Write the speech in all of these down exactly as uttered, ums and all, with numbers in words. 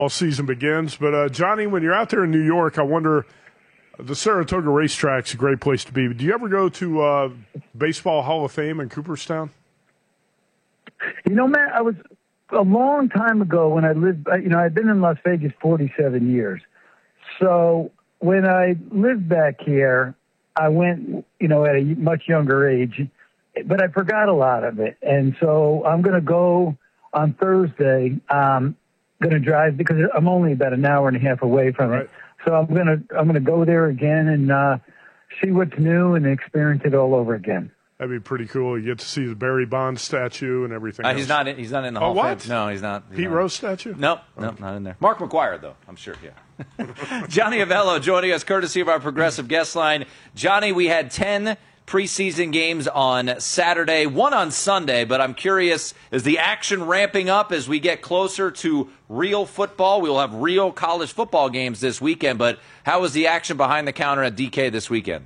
All season begins. But, uh, Johnny, when you're out there in New York, I wonder, the Saratoga Racetrack's a great place to be. Do you ever go to uh, Baseball Hall of Fame in Cooperstown? You know, Matt, I was a long time ago when I lived, you know, I've been in Las Vegas forty-seven years. So when I lived back here, I went, you know, at a much younger age, but I forgot a lot of it. And so I'm going to go on Thursday. Um, going to drive because I'm only about an hour and a half away from right. it. So I'm going to, I'm going to go there again and uh, see what's new and experience it all over again. That'd be pretty cool. You get to see the Barry Bonds statue and everything. Uh, he's not in, he's not in the oh, Hall what? of Fame. No, he's not. He's Pete not. Rose statue? Nope, nope, not in there. Mark McGwire, though, I'm sure, yeah. Johnny Avello joining us courtesy of our Progressive guest line. Johnny, we had ten preseason games on Saturday, one on Sunday, but I'm curious, is the action ramping up as we get closer to real football? We will have real college football games this weekend, but how was the action behind the counter at D K this weekend?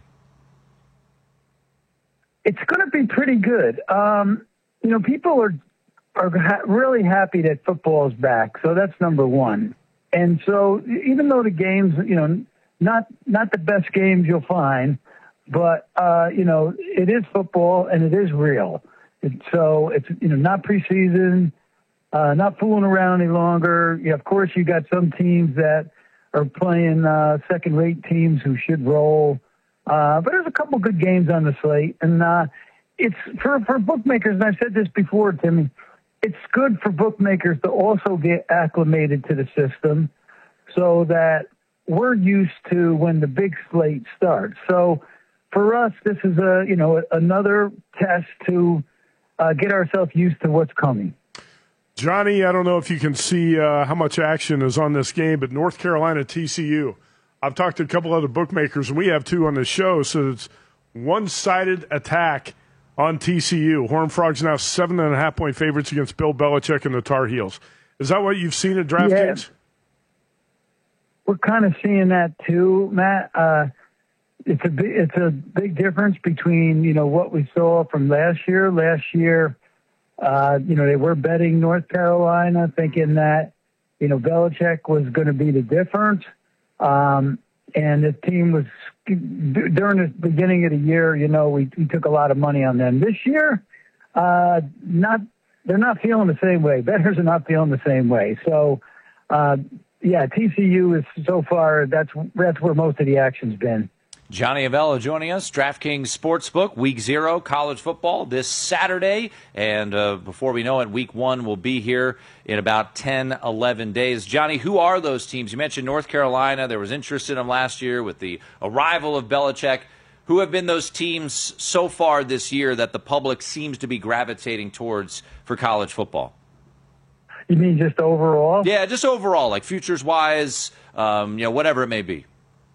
It's going to be pretty good. Um, you know, people are are ha- really happy that football is back, so that's number one. And so even though the games, you know, not not the best games you'll find, but, uh, you know, it is football and it is real. It, so it's, you know, not preseason, uh, not fooling around any longer. Yeah, of course, you got some teams that are playing uh, second-rate teams who should roll. Uh, but there's a couple good games on the slate. And uh, it's for, for bookmakers, and I've said this before, Timmy, it's good for bookmakers to also get acclimated to the system so that we're used to when the big slate starts. So, for us, this is a you know another test to uh, get ourselves used to what's coming. Johnny, I don't know if you can see uh, how much action is on this game, but North Carolina T C U. I've talked to a couple other bookmakers, and we have two on the show, so it's one-sided attack on T C U. Horned Frogs now seven and a half point favorites against Bill Belichick and the Tar Heels. Is that what you've seen at DraftKings? Yeah. We're kind of seeing that too, Matt. Uh, It's a big, it's a big difference between, you know, what we saw from last year. Last year, uh, you know, they were betting North Carolina thinking that, you know, Belichick was going to be the difference. Um, and the team was, during the beginning of the year, you know, we, we took a lot of money on them. This year, uh, not, they're not feeling the same way. Bettors are not feeling the same way. So, uh, yeah, T C U is so far, that's, that's where most of the action's been. Johnny Avello joining us, DraftKings Sportsbook, Week Zero, college football this Saturday. And uh, before we know it, Week One will be here in about ten, eleven days. Johnny, who are those teams? You mentioned North Carolina. There was interest in them last year with the arrival of Belichick. Who have been those teams so far this year that the public seems to be gravitating towards for college football? You mean just overall? Yeah, just overall, like futures-wise, um, you know, whatever it may be.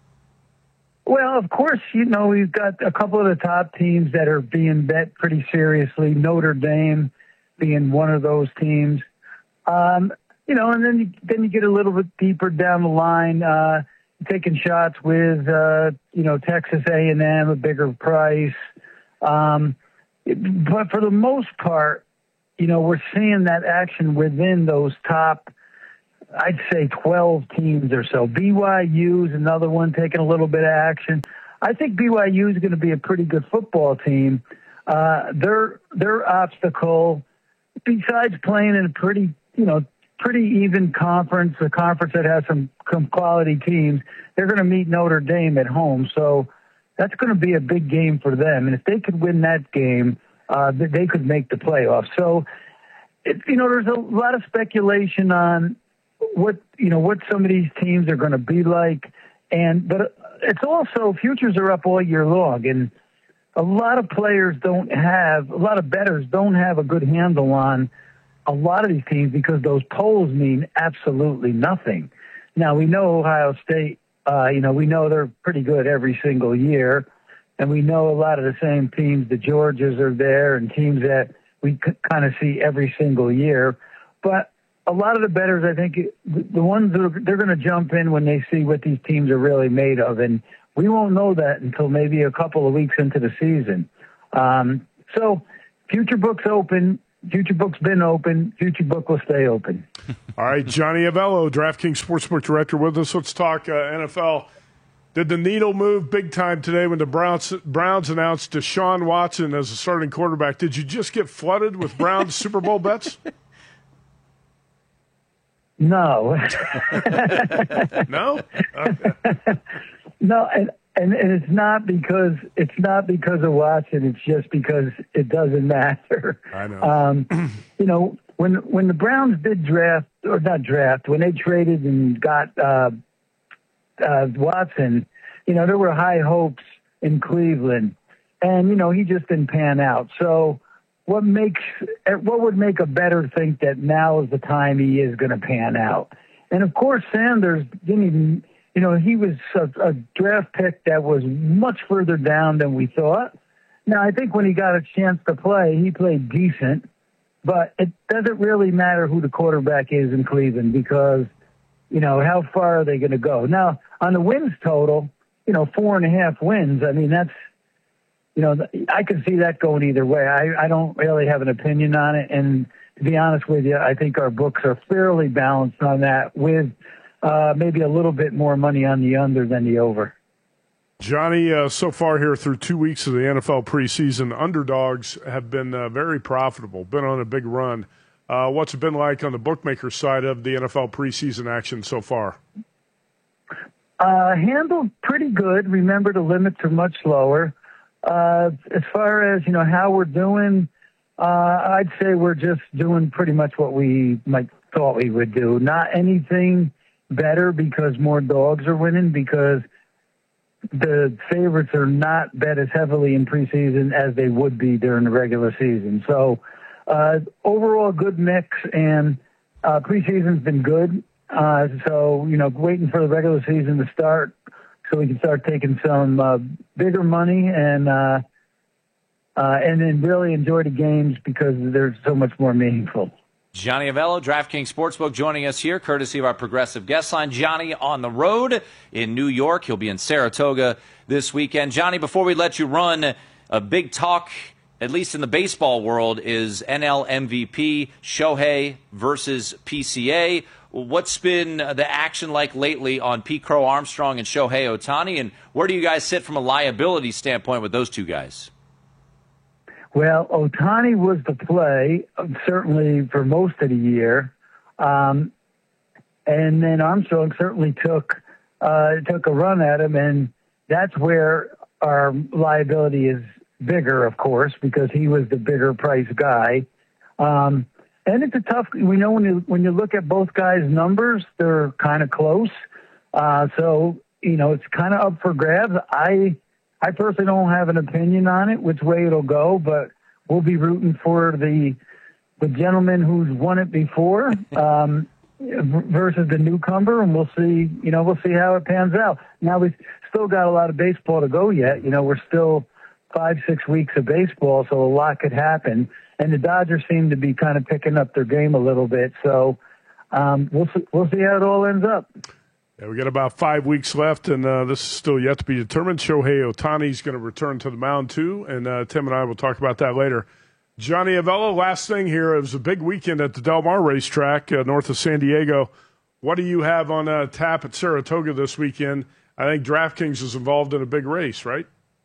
Well, of course, you know, we've got a couple of the top teams that are being bet pretty seriously, Notre Dame being one of those teams. Um, you know, and then you, then you get a little bit deeper down the line, uh, taking shots with, uh, you know, Texas A and M, a bigger price. Um, but for the most part, you know, we're seeing that action within those top, I'd say twelve teams or so. B Y U is another one taking a little bit of action. I think B Y U is going to be a pretty good football team. Uh, their their obstacle, besides playing in a pretty you know pretty even conference, a conference that has some, some quality teams, they're going to meet Notre Dame at home. So that's going to be a big game for them. And if they could win that game, uh, they could make the playoffs. So, it, you know, there's a lot of speculation on what you know what some of these teams are going to be like, and but it's also futures are up all year long, and a lot of players don't have a lot of bettors don't have a good handle on a lot of these teams because those polls mean absolutely nothing. Now we know Ohio State, uh, you know we know they're pretty good every single year, and we know a lot of the same teams. The Georgias are there, and teams that we c- kind of see every single year, but a lot of the bettors, I think, the ones that are, they're going to jump in when they see what these teams are really made of, and we won't know that until maybe a couple of weeks into the season. Um, so, future books open. Future Book's been open. Future Book will stay open. All right, Johnny Avello, DraftKings Sportsbook Director, with us. Let's talk uh, N F L. Did the needle move big time today when the Browns Browns announced Deshaun Watson as a starting quarterback? Did you just get flooded with Browns Super Bowl bets? No. No? Okay. No, and, and and it's not because it's not because of Watson. It's just because it doesn't matter. I know. Um, you know, when when the Browns did draft or not draft, when they traded and got uh, uh, Watson, you know, there were high hopes in Cleveland, and you know he just didn't pan out. So, what makes what would make a better think that now is the time he is going to pan out? And of course, Sanders didn't even. You know, he was a, a draft pick that was much further down than we thought. Now, I think when he got a chance to play, he played decent, but it doesn't really matter who the quarterback is in Cleveland because, you know, how far are they going to go? Now, on the wins total, you know, four and a half wins, I mean, that's, you know, I can see that going either way. I, I don't really have an opinion on it. And to be honest with you, I think our books are fairly balanced on that with Uh, maybe a little bit more money on the under than the over. Johnny, uh, so far here through two weeks of the N F L preseason, underdogs have been uh, very profitable, been on a big run. Uh, what's it been like on the bookmaker side of the N F L preseason action so far? Uh, handled pretty good. Remember, the limits are much lower. Uh, as far as, you know, how we're doing, uh, I'd say we're just doing pretty much what we might thought we would do. Not anything better because more dogs are winning, because the favorites are not bet as heavily in preseason as they would be during the regular season. So uh, overall good mix, and uh, preseason's been good. Uh, so, you know, waiting for the regular season to start so we can start taking some uh, bigger money and uh, uh, and then really enjoy the games because they're so much more meaningful. Johnny Avello, DraftKings Sportsbook, joining us here, courtesy of our progressive guest line. Johnny on the road in New York. He'll be in Saratoga this weekend. Johnny, before we let you run, a big talk, at least in the baseball world, is N L M V P, Shohei versus P C A. What's been the action like lately on Pete Crow Armstrong and Shohei Ohtani, and where do you guys sit from a liability standpoint with those two guys? Well, Ohtani was the play, certainly for most of the year. Um, and then Armstrong certainly took uh, took a run at him, and that's where our liability is bigger, of course, because he was the bigger price guy. Um, and it's a tough, we know when you, when you look at both guys' numbers, they're kind of close. Uh, so, you know, it's kind of up for grabs. I I personally don't have an opinion on it, which way it'll go, but we'll be rooting for the the gentleman who's won it before um, versus the newcomer, and we'll see. You know, we'll see how it pans out. Now we've still got a lot of baseball to go yet. You know, we're still five, six weeks of baseball, so a lot could happen. And the Dodgers seem to be kind of picking up their game a little bit, so um, we'll see, we'll see how it all ends up. Yeah, we got about five weeks left, and uh, this is still yet to be determined. Shohei Ohtani is going to return to the mound, too, and uh, Tim and I will talk about that later. Johnny Avello, last thing here. It was a big weekend at the Del Mar racetrack uh, north of San Diego. What do you have on uh, tap at Saratoga this weekend? I think DraftKings is involved in a big race, right?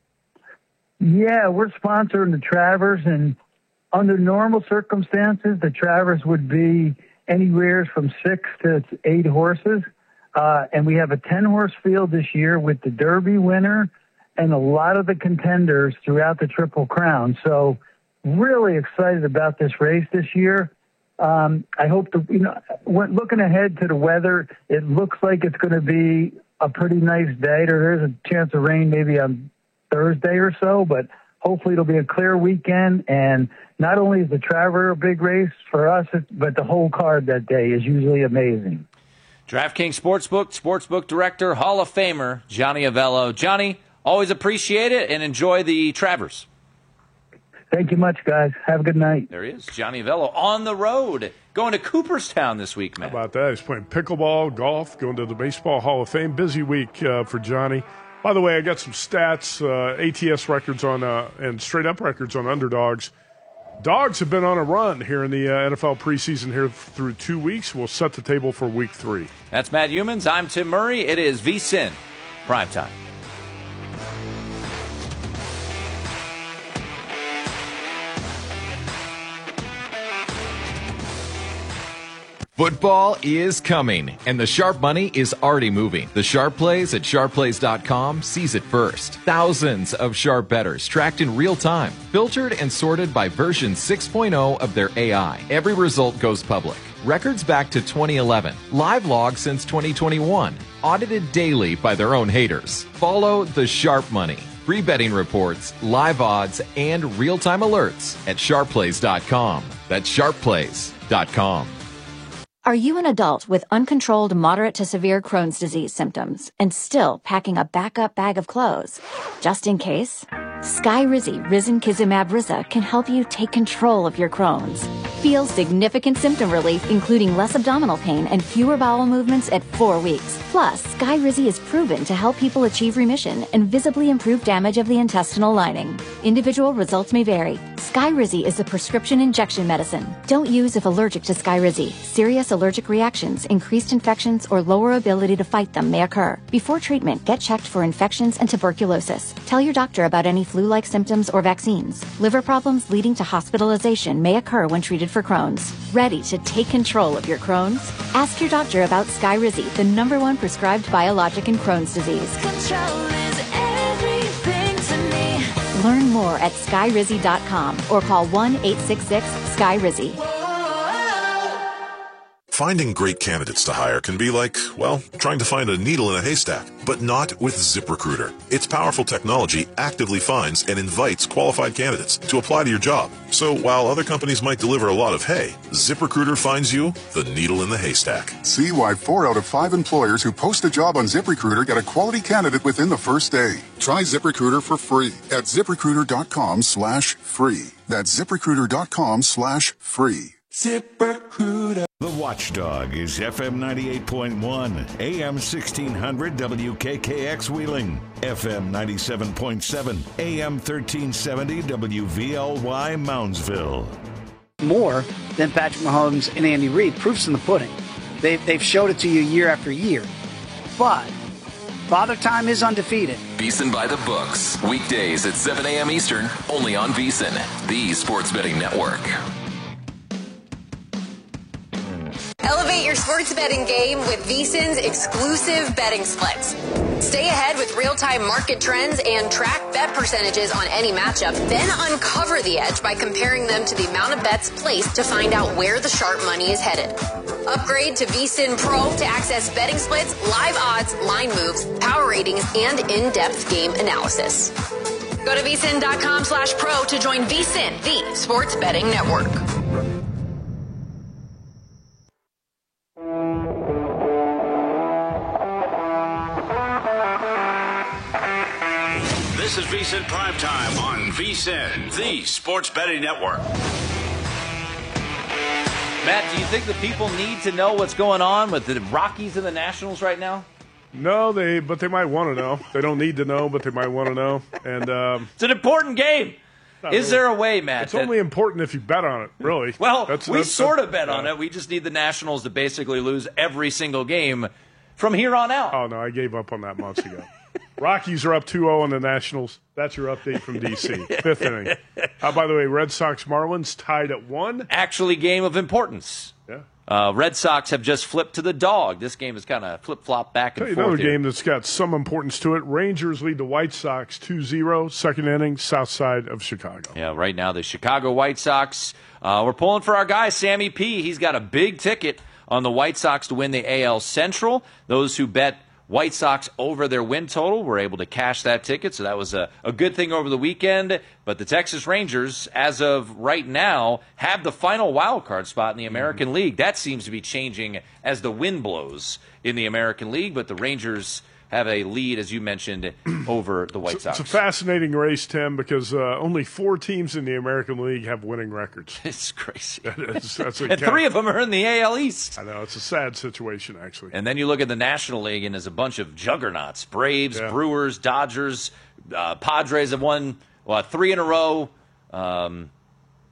Yeah, we're sponsoring the Travers, and under normal circumstances, the Travers would be anywhere from six to eight horses. Uh, and we have a ten-horse field this year with the Derby winner and a lot of the contenders throughout the Triple Crown. So really excited about this race this year. Um, I hope to, you know, when looking ahead to the weather, it looks like it's going to be a pretty nice day. There is a chance of rain maybe on Thursday or so, but hopefully it'll be a clear weekend. And not only is the Travers a big race for us, but the whole card that day is usually amazing. DraftKings Sportsbook, Sportsbook Director, Hall of Famer, Johnny Avello. Johnny, always appreciate it and enjoy the Travers. Thank you much, guys. Have a good night. There he is, Johnny Avello on the road, going to Cooperstown this week, man. How about that? He's playing pickleball, golf, going to the Baseball Hall of Fame. Busy week uh, for Johnny. By the way, I got some stats, uh, A T S records on uh, and straight-up records on underdogs. Dogs have been on a run here in the uh, N F L preseason here through two weeks. We'll set the table for week three. That's Matt Humans. I'm Tim Murray. It is VSiN Primetime. Football is coming, and the Sharp Money is already moving. The Sharp Plays at sharp plays dot com sees it first. Thousands of Sharp bettors tracked in real time, filtered and sorted by version six point oh of their A I. Every result goes public. Records back to twenty eleven. Live log since twenty twenty-one. Audited daily by their own haters. Follow the Sharp Money. Free betting reports, live odds, and real-time alerts at sharp plays dot com. That's sharp plays dot com. Are you an adult with uncontrolled moderate to severe Crohn's disease symptoms and still packing a backup bag of clothes? Just in case, Skyrizi Risankizumab Riza can help you take control of your Crohn's. Feel significant symptom relief, including less abdominal pain and fewer bowel movements at four weeks. Plus, Skyrizi is proven to help people achieve remission and visibly improve damage of the intestinal lining. Individual results may vary. Skyrizi is a prescription injection medicine. Don't use if allergic to Skyrizi. Serious allergic reactions, increased infections, or lower ability to fight them may occur. Before treatment, get checked for infections and tuberculosis. Tell your doctor about any flu-like symptoms or vaccines. Liver problems leading to hospitalization may occur when treated for Crohn's. Ready to take control of your Crohn's? Ask your doctor about Skyrizi, the number one prescribed biologic in Crohn's disease. Control is everything to me. Learn more at skyrizi dot com or call one eight six six Skyrizi. Finding great candidates to hire can be like, well, trying to find a needle in a haystack, but not with ZipRecruiter. Its powerful technology actively finds and invites qualified candidates to apply to your job. So while other companies might deliver a lot of hay, ZipRecruiter finds you the needle in the haystack. See why four out of five employers who post a job on ZipRecruiter get a quality candidate within the first day. Try ZipRecruiter for free at ziprecruiter dot com slash free. That's ziprecruiter dot com slash free. ZipRecruiter. The Watchdog is F M ninety-eight point one, A M sixteen hundred W K K X Wheeling, F M ninety-seven point seven, A M thirteen seventy W V L Y Moundsville. More than Patrick Mahomes and Andy Reid. Proof's in the pudding. They've, they've showed it to you year after year. But Father Time is undefeated. VSiN by the books. Weekdays at seven a.m. Eastern, only on VSiN, the sports betting network. Elevate your sports betting game with VSiN's exclusive betting splits. Stay ahead with real-time market trends and track bet percentages on any matchup. Then uncover the edge by comparing them to the amount of bets placed to find out where the sharp money is headed. Upgrade to VSiN Pro to access betting splits, live odds, line moves, power ratings, and in-depth game analysis. Go to VSiN dot com slash pro to join VSiN, the sports betting network. This is VSiN Primetime on VSiN, the sports betting network. Matt, do you think the people need to know what's going on with the Rockies and the Nationals right now? No, they but they might want to know. They don't need to know, but they might want to know. And um, it's an important game. Is really, there a way, Matt? It's that, only important if you bet on it, really. Well, that's, we that's, sort that's, of bet uh, on it. We just need the Nationals to basically lose every single game from here on out. Oh, no, I gave up on that months ago. Rockies are up two oh on the Nationals. That's your update from D C. Fifth inning. Uh, by the way, Red Sox Marlins tied at one. Actually, game of importance. Yeah. Uh, Red Sox have just flipped to the dog. This game is kind of flip-flop back and Tell you forth another here. game that's got some importance to it. Rangers lead the White Sox two zero. Second inning, south side of Chicago. Yeah, right now the Chicago White Sox. Uh, we're pulling for our guy, Sammy P. He's got a big ticket on the White Sox to win the A L Central. Those who bet White Sox over their win total were able to cash that ticket, so that was a, a good thing over the weekend. But the Texas Rangers, as of right now, have the final wild card spot in the American mm-hmm. League. That seems to be changing as the wind blows in the American League, but the Rangers have a lead, as you mentioned, over the White Sox. It's a fascinating race, Tim, because uh, only four teams in the American League have winning records. It's crazy. That is, that's a and count. three of them are in the A L East. I know. It's a sad situation, actually. And then you look at the National League, and there's a bunch of juggernauts. Braves, yeah. Brewers, Dodgers, uh, Padres have won well, three in a row. Um,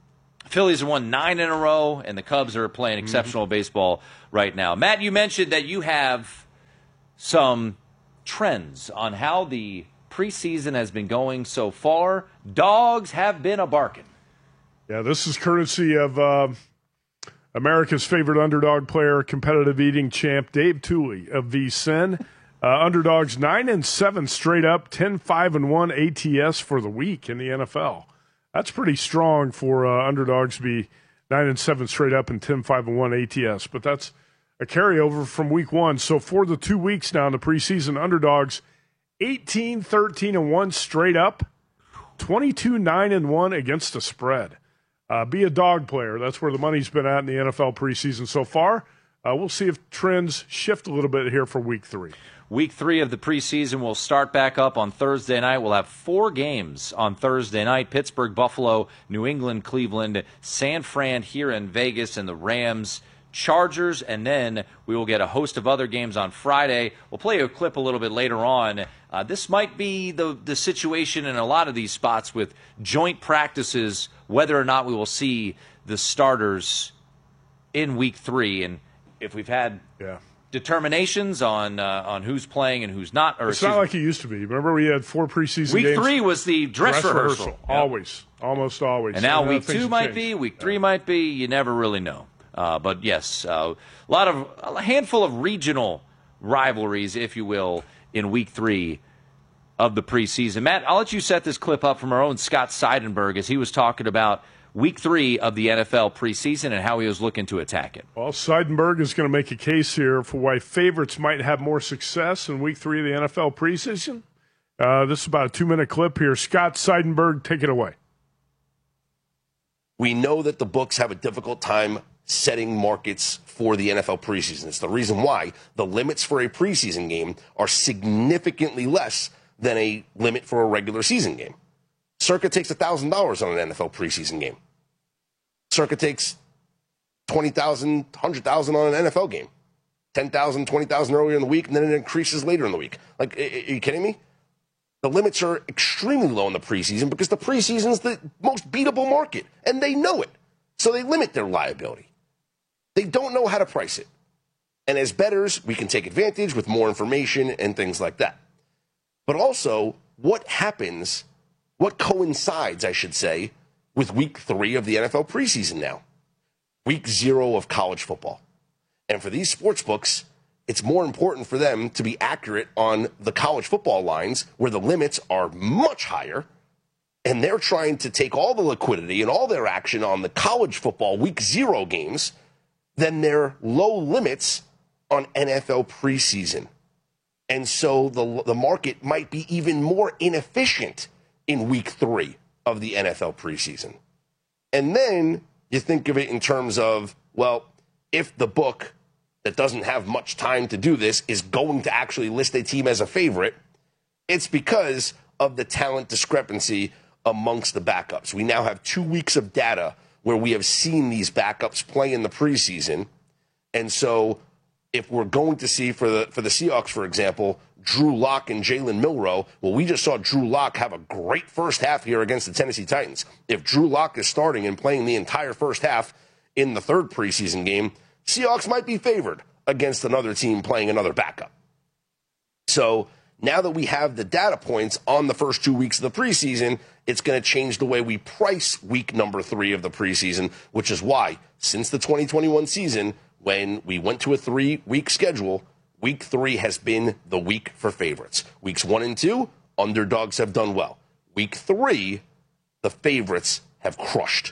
Phillies have won nine in a row, and the Cubs are playing exceptional mm-hmm. baseball right now. Matt, you mentioned that you have some trends on how the preseason has been going so far. Dogs have been a barking. Yeah, this is courtesy of uh, America's favorite underdog player, competitive eating champ, Dave Tuley of VSiN. Uh, underdogs nine and seven straight up, ten five and one A T S for the week in the N F L. That's pretty strong for uh, underdogs to be nine and seven straight up and ten five and one A T S. But that's a carryover from week one. So for the two weeks now in the preseason, underdogs eighteen thirteen and one straight up, twenty-two nine and one against the spread. Uh, be a dog player. That's where the money's been at in the N F L preseason so far. Uh, we'll see if trends shift a little bit here for week three. Week three of the preseason will start back up on Thursday night. We'll have four games on Thursday night. Pittsburgh, Buffalo, New England, Cleveland, San Fran here in Vegas, and the Rams, Chargers. And then we will get a host of other games on Friday. We'll play a clip a little bit later on. Uh, this might be the, the situation in a lot of these spots with joint practices, whether or not we will see the starters in week three. And if we've had yeah. determinations on uh, on who's playing and who's not. Or it's not like it used to be. Remember we had four preseason week games? Week three was the dress, dress rehearsal. rehearsal. Yep. Always. Almost always. And now and week two might changed. be, week three yeah. might be. You never really know. Uh, but, yes, uh, a lot of a handful of regional rivalries, if you will, in week three of the preseason. Matt, I'll let you set this clip up from our own Scott Seidenberg as he was talking about week three of the N F L preseason and how he was looking to attack it. Well, Seidenberg is going to make a case here for why favorites might have more success in week three of the N F L preseason. Uh, this is about a two-minute clip here. Scott Seidenberg, take it away. We know that the books have a difficult time setting markets for the N F L preseason. It's the reason why the limits for a preseason game are significantly less than a limit for a regular season game. Circa takes one thousand dollars on an N F L preseason game. Circa takes twenty thousand dollars, one hundred thousand dollars on an N F L game. ten thousand dollars, twenty thousand dollars earlier in the week, and then it increases later in the week. Like, are you kidding me? The limits are extremely low in the preseason because the preseason is the most beatable market, and they know it. So they limit their liability. They don't know how to price it. And as bettors, we can take advantage with more information and things like that. But also, what happens, what coincides, I should say, with week three of the N F L preseason now? Week zero of college football. And for these sports books, it's more important for them to be accurate on the college football lines where the limits are much higher. And they're trying to take all the liquidity and all their action on the college football week zero games than their low limits on N F L preseason. And so the, the market might be even more inefficient in week three of the N F L preseason. And then you think of it in terms of, well, if the book that doesn't have much time to do this is going to actually list a team as a favorite, it's because of the talent discrepancy amongst the backups. We now have two weeks of data where we have seen these backups play in the preseason. And so if we're going to see for the for the Seahawks, for example, Drew Lock and Jalen Milroe, well, we just saw Drew Lock have a great first half here against the Tennessee Titans. If Drew Lock is starting and playing the entire first half in the third preseason game, Seahawks might be favored against another team playing another backup. So now that we have the data points on the first two weeks of the preseason, it's going to change the way we price week number three of the preseason, which is why since the twenty twenty-one season, when we went to a three-week schedule, week three has been the week for favorites. Weeks one and two, underdogs have done well. Week three, the favorites have crushed.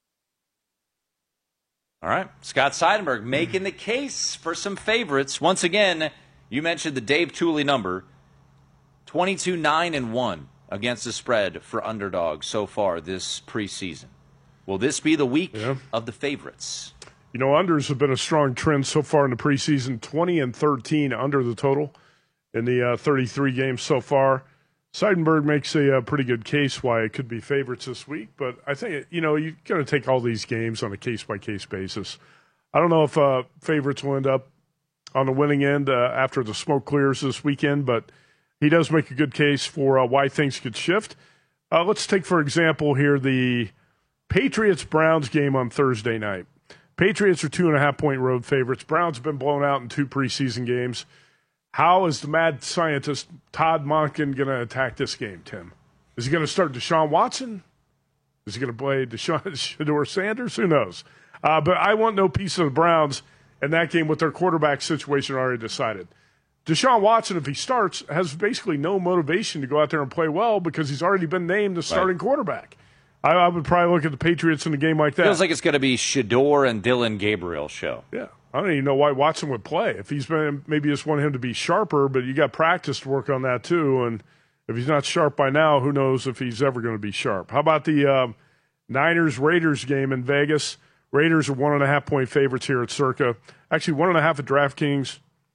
All right. Scott Seidenberg making the case for some favorites. Once again, you mentioned the Dave Tuley number, twenty-two nine and one against the spread for underdogs so far this preseason. Will this be the week yeah. of the favorites? You know, unders have been a strong trend so far in the preseason, twenty and thirteen under the total in the uh, thirty-three games so far. Seidenberg makes a uh, pretty good case why it could be favorites this week, but I think, you know, you're going to take all these games on a case-by-case basis. I don't know if uh, favorites will end up on the winning end uh, after the smoke clears this weekend, but he does make a good case for uh, why things could shift. Uh, let's take, for example, here the Patriots-Browns game on Thursday night. Patriots are two-and-a-half-point road favorites. Browns have been blown out in two preseason games. How is the mad scientist Todd Monken going to attack this game, Tim? Is he going to start Deshaun Watson? Is he going to play Deshaun Shedeur Sanders? Who knows? Uh, but I want no piece of the Browns in that game with their quarterback situation already decided. Deshaun Watson, if he starts, has basically no motivation to go out there and play well because he's already been named the starting right. quarterback. I, I would probably look at the Patriots in a game like that. Feels like it's going to be Shedeur and Dylan Gabriel show. Yeah. I don't even know why Watson would play. If he's been, maybe just want him to be sharper, but you got practice to work on that too. And if he's not sharp by now, who knows if he's ever going to be sharp. How about the um, Niners-Raiders game in Vegas? Raiders are one-and-a-half-point favorites here at Circa. Actually, one and a half at DraftKings.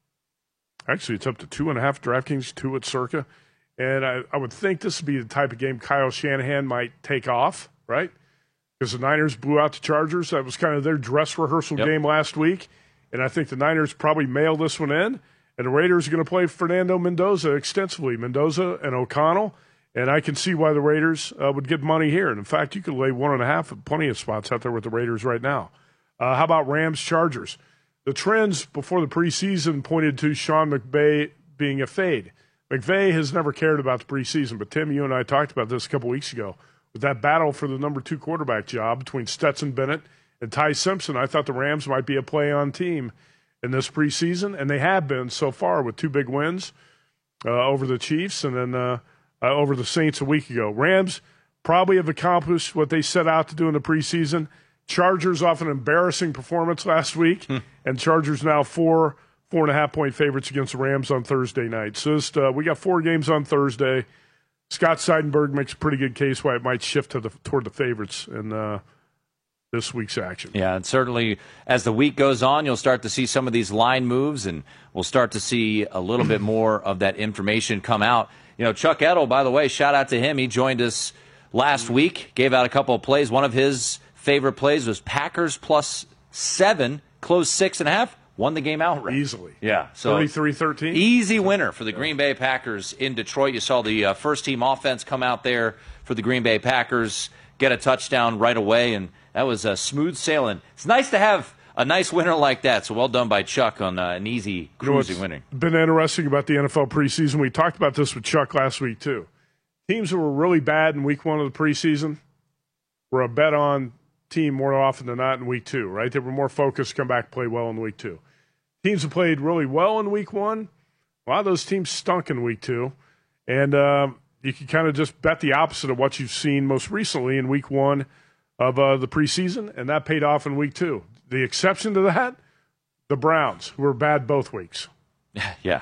Actually, it's up to two and a half at DraftKings, two at Circa. And I, I would think this would be the type of game Kyle Shanahan might take off, right? Because the Niners blew out the Chargers. That was kind of their dress rehearsal yep. game last week. And I think the Niners probably mailed this one in. And the Raiders are going to play Fernando Mendoza extensively, Mendoza and O'Connell. And I can see why the Raiders uh, would get money here. And, in fact, you could lay one and a half at plenty of spots out there with the Raiders right now. Uh, how about Rams-Chargers? The trends before the preseason pointed to Sean McVay being a fade. McVay has never cared about the preseason, but Tim, you and I talked about this a couple weeks ago. With that battle for the number two quarterback job between Stetson Bennett and Ty Simpson, I thought the Rams might be a play-on team in this preseason, and they have been so far with two big wins uh, over the Chiefs and then uh, uh, over the Saints a week ago. Rams probably have accomplished what they set out to do in the preseason. Chargers off an embarrassing performance last week, hmm. and Chargers now four, four and a half point favorites against the Rams on Thursday night. So just, uh, we got four games on Thursday. Scott Seidenberg makes a pretty good case why it might shift to the, toward the favorites in uh, this week's action. Yeah, and certainly as the week goes on, you'll start to see some of these line moves, and we'll start to see a little bit more of that information come out. You know, Chuck Edel, by the way, shout out to him. He joined us last week, gave out a couple of plays. One of his favorite plays was Packers plus seven, closed six and a half, won the game outright. Easily. Yeah. So thirty-three thirteen. Easy winner for the yeah. Green Bay Packers in Detroit. You saw the uh, first-team offense come out there for the Green Bay Packers, get a touchdown right away, and that was uh, smooth sailing. It's nice to have a nice winner like that, so well done by Chuck on uh, an easy cruising you know winning. Been interesting about the N F L preseason. We talked about this with Chuck last week, too. Teams that were really bad in week one of the preseason were a bet-on team more often than not in week two, right? They were more focused, come back, play well in week two. Teams that played really well in week one, a lot of those teams stunk in week two. And uh, you can kind of just bet the opposite of what you've seen most recently in week one of uh, the preseason, and that paid off in week two. The exception to that, the Browns, who were bad both weeks. Yeah.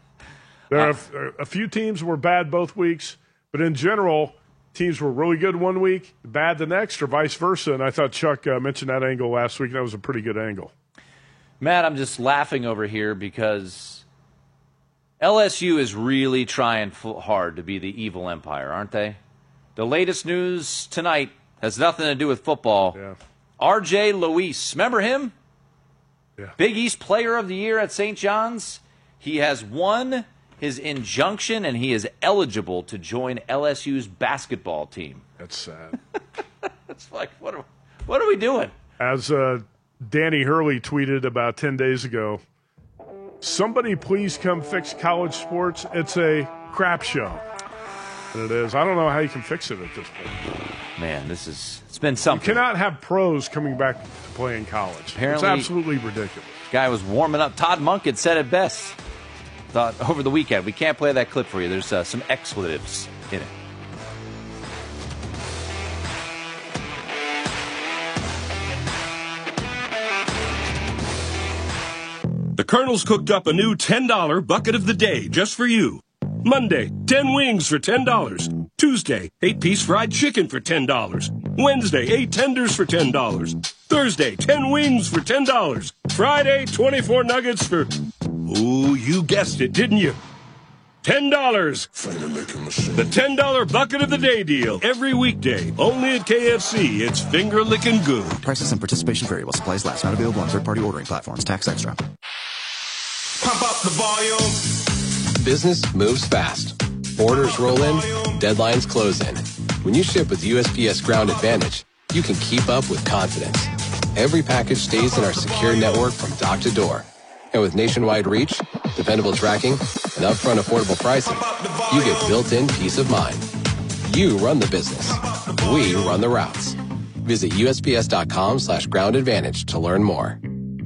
There are uh, a, a few teams were bad both weeks, but in general, teams were really good one week, bad the next, or vice versa. And I thought Chuck uh, mentioned that angle last week. That was a pretty good angle. Matt, I'm just laughing over here because L S U is really trying hard to be the evil empire, aren't they? The latest news tonight has nothing to do with football. Yeah. R J Luis, remember him? Yeah. Big East Player of the Year at Saint John's. He has won his injunction, and he is eligible to join L S U's basketball team. That's sad. It's like, what are, what are we doing? As uh, Danny Hurley tweeted about ten days ago, somebody please come fix college sports. It's a crap show. And it is. I don't know how you can fix it at this point. Man, this is, it's been something. You cannot have pros coming back to play in college. Apparently, it's absolutely ridiculous. Guy was warming up. Todd Monk had said it best. Thought over the weekend. We can't play that clip for you. There's uh, some expletives in it. The Colonel's cooked up a new ten dollar bucket of the day just for you. Monday, ten wings for ten dollars. Tuesday, eight piece fried chicken for ten dollars. Wednesday, eight tenders for ten dollars. Thursday, ten wings for ten dollars. Friday, twenty-four nuggets for... Ooh, you guessed it, didn't you? ten dollars. The ten dollar bucket of the day deal. Every weekday. Only at K F C. It's finger licking good. Prices and participation vary while supplies last. Not available on third-party ordering platforms. Tax extra. Pump up the volume. Business moves fast. Orders roll in. Deadlines close in. When you ship with U S P S Ground Advantage, you can keep up with confidence. Every package stays in our secure network from dock to door. And with nationwide reach, dependable tracking, and upfront affordable pricing, you get built-in peace of mind. You run the business. We run the routes. Visit U S P S dot com slash ground advantage to learn more.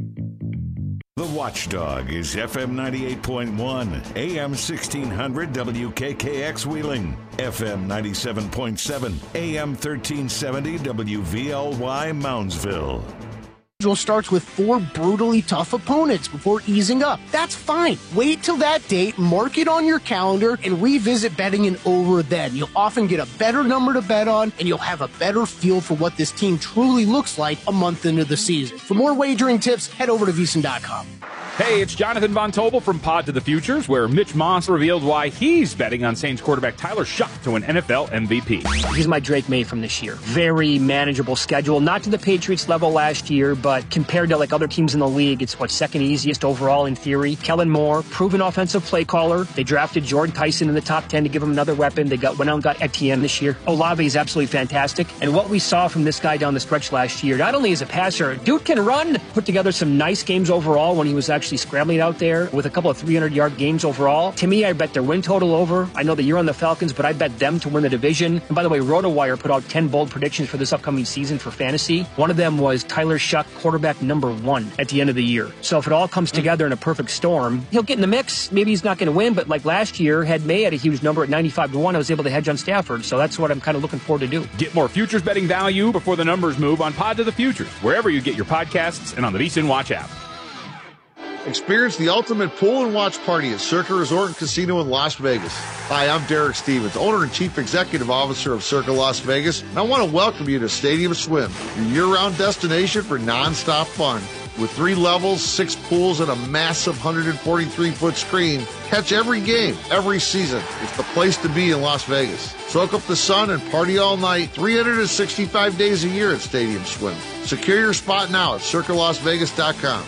The Watchdog is F M ninety-eight point one, A M sixteen hundred W K K X Wheeling, F M ninety-seven point seven, A M thirteen seventy W V L Y Moundsville. Starts with four brutally tough opponents before easing up. That's fine. Wait till that date, mark it on your calendar, and revisit betting in over then. You'll often get a better number to bet on, and you'll have a better feel for what this team truly looks like a month into the season. For more wagering tips, head over to VSiN dot com. Hey, it's Jonathan Von Tobel from Pod to the Futures, where Mitch Moss revealed why he's betting on Saints quarterback Tyler Shuck to win N F L M V P. He's my Drake May from this year. Very manageable schedule, not to the Patriots level last year, but compared to like other teams in the league, it's what second easiest overall in theory. Kellen Moore, proven offensive play caller. They drafted Jordan Tyson in the top ten to give him another weapon. They got went out and got Etienne this year. Olave is absolutely fantastic. And what we saw from this guy down the stretch last year, not only as a passer, dude can run. Put together some nice games overall when he was actually scrambling out there with a couple of three hundred yard games overall. To me, I bet their win total over. I know that you're on the Falcons, but I bet them to win the division. And by the way, RotoWire put out ten bold predictions for this upcoming season for fantasy. One of them was Tyler Shuck, quarterback number one at the end of the year. So if it all comes together in a perfect storm, he'll get in the mix. Maybe he's not going to win, but like last year, had May at a huge number at ninety-five to one, I was able to hedge on Stafford. So that's what I'm kind of looking forward to do. Get more futures betting value before the numbers move on Pod to the Futures, wherever you get your podcasts and on the VSiN Watch app. Experience the ultimate pool and watch party at Circa Resort and Casino in Las Vegas. Hi, I'm Derek Stevens, owner and chief executive officer of Circa Las Vegas, and I want to welcome you to Stadium Swim, your year-round destination for non-stop fun. With three levels, six pools, and a massive one hundred forty-three foot screen, catch every game, every season. It's the place to be in Las Vegas. Soak up the sun and party all night, three hundred sixty-five days a year at Stadium Swim. Secure your spot now at Circa Las Vegas dot com.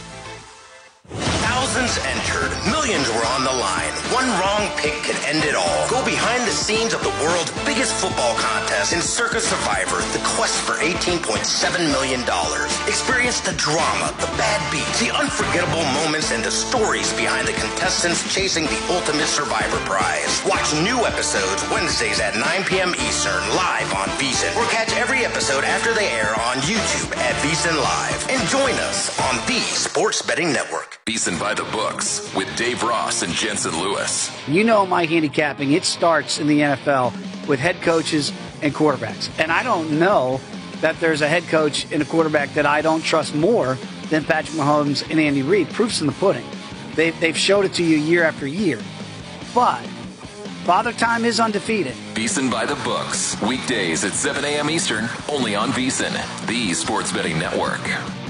Thousands entered, millions were on the line. One wrong pick could end it all. Go behind the scenes of the world's biggest football contest in Circa Survivor, the quest for eighteen point seven million dollars. Experience the drama, the bad beats, the unforgettable moments, and the stories behind the contestants chasing the ultimate Survivor prize. Watch new episodes Wednesdays at nine p.m. Eastern, live on VSiN, or catch every episode after they air on YouTube at VSiN Live. And join us on the Sports Betting Network. VSiN by the books with Dave Ross and Jensen Lewis. You know my handicapping, it starts in the N F L with head coaches and quarterbacks. And I don't know that there's a head coach and a quarterback that I don't trust more than Patrick Mahomes and Andy Reid. Proof's in the pudding. They've, they've showed it to you year after year. But Father Time is undefeated. VSiN by the books. Weekdays at seven a.m. Eastern, only on VSiN, the Sports Betting Network.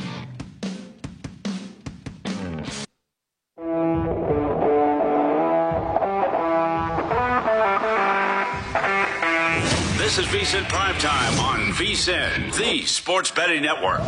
This is VSiN Primetime on VSiN, the Sports Betting Network.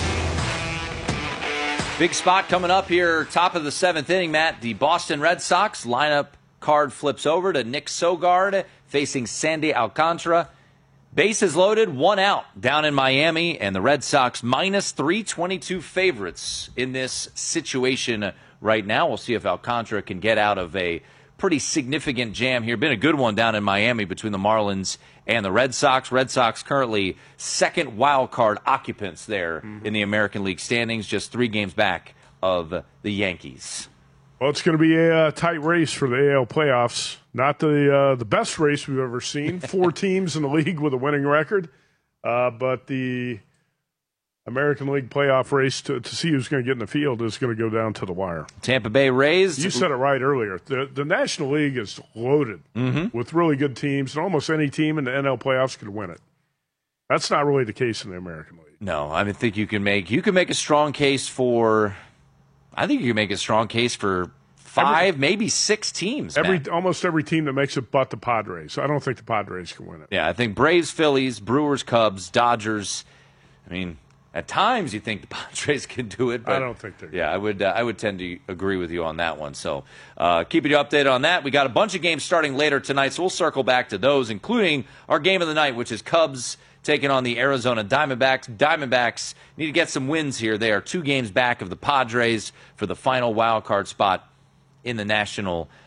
Big spot coming up here, top of the seventh inning, Matt. The Boston Red Sox lineup card flips over to Nick Sogard facing Sandy Alcantara. Bases loaded, one out down in Miami, and the Red Sox minus three twenty-two favorites in this situation right now. We'll see if Alcantara can get out of a pretty significant jam here. Been a good one down in Miami between the Marlins and the Red Sox. Red Sox currently second wild card occupants there mm-hmm. in the American League standings, just three games back of the Yankees. Well, it's going to be a uh, tight race for the A L playoffs. Not the uh, the best race we've ever seen. Four teams in the league with a winning record, uh, but the American League playoff race to, to see who's going to get in the field is going to go down to the wire. Tampa Bay Rays. You said it right earlier. The, the National League is loaded mm-hmm. with really good teams, and almost any team in the N L playoffs could win it. That's not really the case in the American League. No, I mean, think you can make you can make a strong case for. I think you can make a strong case for five, every, maybe six teams. Every Matt. almost every team that makes it, but the Padres. I don't think the Padres can win it. Yeah, I think Braves, Phillies, Brewers, Cubs, Dodgers. I mean. At times, you think the Padres can do it, but I don't think they're. Yeah, I would. Uh, I would tend to agree with you on that one. So, uh, keeping you updated on that. We got a bunch of games starting later tonight, so we'll circle back to those, including our game of the night, which is Cubs taking on the Arizona Diamondbacks. Diamondbacks need to get some wins here. They are two games back of the Padres for the final wild card spot in the National